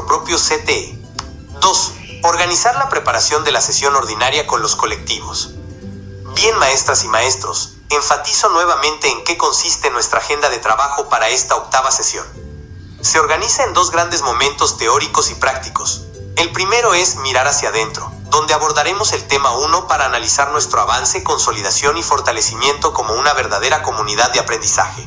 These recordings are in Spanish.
nuestro propio CTE. 2. Organizar la preparación de la sesión ordinaria con los colectivos. Bien, maestras y maestros, enfatizo nuevamente en qué consiste nuestra agenda de trabajo para esta octava sesión. Se organiza en dos grandes momentos teóricos y prácticos. El primero es mirar hacia adentro, donde abordaremos el tema 1 para analizar nuestro avance, consolidación y fortalecimiento como una verdadera comunidad de aprendizaje.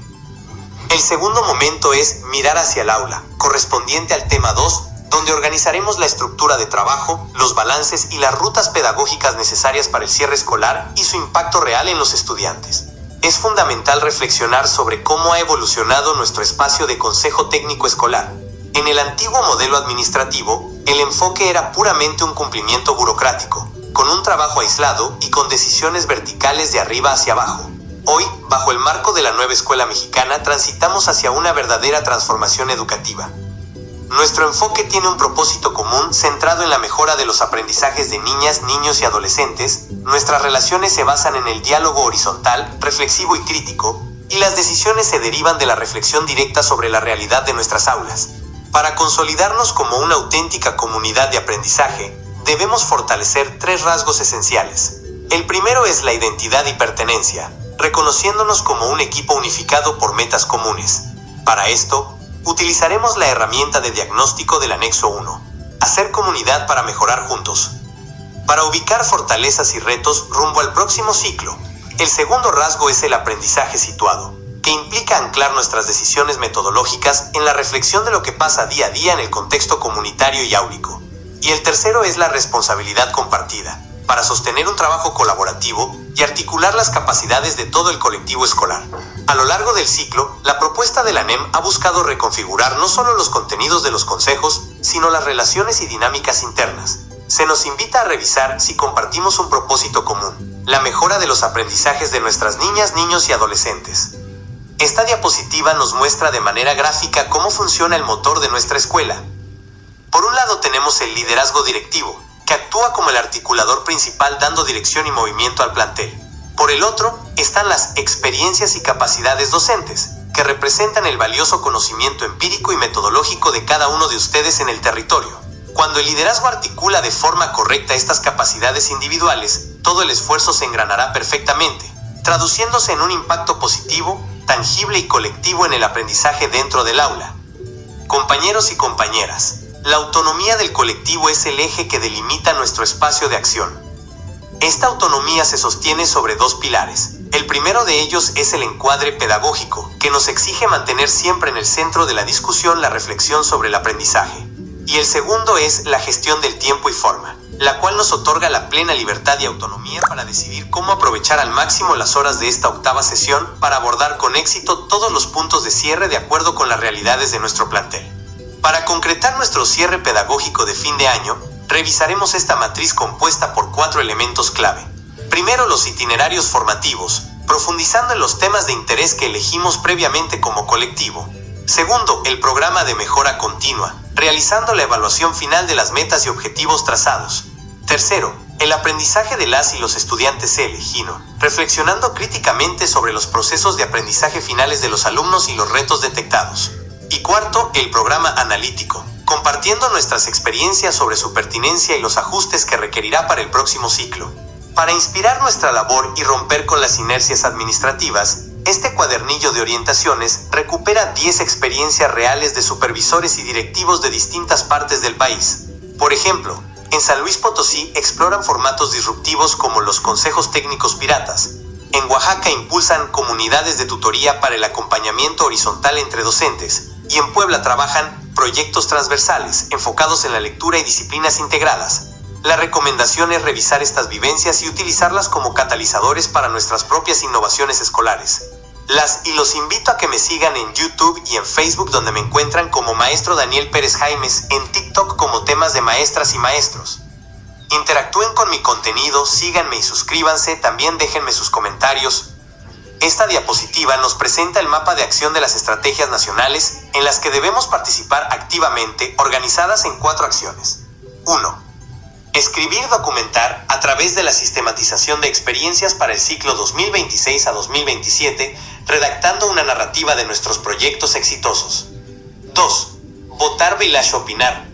El segundo momento es mirar hacia el aula, correspondiente al tema 2, donde organizaremos la estructura de trabajo, los balances y las rutas pedagógicas necesarias para el cierre escolar y su impacto real en los estudiantes. Es fundamental reflexionar sobre cómo ha evolucionado nuestro espacio de consejo técnico escolar. En el antiguo modelo administrativo, el enfoque era puramente un cumplimiento burocrático, con un trabajo aislado y con decisiones verticales de arriba hacia abajo. Hoy, bajo el marco de la nueva escuela mexicana, transitamos hacia una verdadera transformación educativa. Nuestro enfoque tiene un propósito común centrado en la mejora de los aprendizajes de niñas, niños y adolescentes. Nuestras relaciones se basan en el diálogo horizontal, reflexivo y crítico, y las decisiones se derivan de la reflexión directa sobre la realidad de nuestras aulas. Para consolidarnos como una auténtica comunidad de aprendizaje, debemos fortalecer tres rasgos esenciales. El primero es la identidad y pertenencia, reconociéndonos como un equipo unificado por metas comunes. Para esto, utilizaremos la herramienta de diagnóstico del anexo 1, hacer comunidad para mejorar juntos. Para ubicar fortalezas y retos rumbo al próximo ciclo, el segundo rasgo es el aprendizaje situado, que implica anclar nuestras decisiones metodológicas en la reflexión de lo que pasa día a día en el contexto comunitario y áulico. Y el tercero es la responsabilidad compartida, para sostener un trabajo colaborativo y articular las capacidades de todo el colectivo escolar. A lo largo del ciclo, la propuesta de la NEM ha buscado reconfigurar no solo los contenidos de los consejos, sino las relaciones y dinámicas internas. Se nos invita a revisar si compartimos un propósito común, la mejora de los aprendizajes de nuestras niñas, niños y adolescentes. Esta diapositiva nos muestra de manera gráfica cómo funciona el motor de nuestra escuela. Por un lado tenemos el liderazgo directivo, que actúa como el articulador principal dando dirección y movimiento al plantel. Por el otro, están las experiencias y capacidades docentes, que representan el valioso conocimiento empírico y metodológico de cada uno de ustedes en el territorio. Cuando el liderazgo articula de forma correcta estas capacidades individuales, todo el esfuerzo se engranará perfectamente, traduciéndose en un impacto positivo, tangible y colectivo en el aprendizaje dentro del aula. Compañeros y compañeras, la autonomía del colectivo es el eje que delimita nuestro espacio de acción. Esta autonomía se sostiene sobre dos pilares. El primero de ellos es el encuadre pedagógico, que nos exige mantener siempre en el centro de la discusión la reflexión sobre el aprendizaje. Y el segundo es la gestión del tiempo y forma, la cual nos otorga la plena libertad y autonomía para decidir cómo aprovechar al máximo las horas de esta octava sesión para abordar con éxito todos los puntos de cierre de acuerdo con las realidades de nuestro plantel. Para concretar nuestro cierre pedagógico de fin de año, revisaremos esta matriz compuesta por 4 elementos clave. Primero, los itinerarios formativos, profundizando en los temas de interés que elegimos previamente como colectivo. Segundo, el programa de mejora continua, realizando la evaluación final de las metas y objetivos trazados. Tercero, el aprendizaje de las y los estudiantes ELEGINO, reflexionando críticamente sobre los procesos de aprendizaje finales de los alumnos y los retos detectados. Y cuarto, el programa analítico, compartiendo nuestras experiencias sobre su pertinencia y los ajustes que requerirá para el próximo ciclo. Para inspirar nuestra labor y romper con las inercias administrativas, este cuadernillo de orientaciones recupera 10 experiencias reales de supervisores y directivos de distintas partes del país. Por ejemplo, en San Luis Potosí exploran formatos disruptivos como los consejos técnicos piratas. En Oaxaca impulsan comunidades de tutoría para el acompañamiento horizontal entre docentes. Y en Puebla trabajan proyectos transversales enfocados en la lectura y disciplinas integradas. La recomendación es revisar estas vivencias y utilizarlas como catalizadores para nuestras propias innovaciones escolares. Las y los invito a que me sigan en YouTube y en Facebook, donde me encuentran como Maestro Daniel Pérez Jaimes, en TikTok como Temas de Maestras y Maestros. Interactúen con mi contenido, síganme y suscríbanse, también déjenme sus comentarios. Esta diapositiva nos presenta el mapa de acción de las estrategias nacionales en las que debemos participar activamente, organizadas en 4 acciones. 1. Escribir, documentar a través de la sistematización de experiencias para el ciclo 2026 a 2027, redactando una narrativa de nuestros proyectos exitosos. 2. Votar, velar, opinar,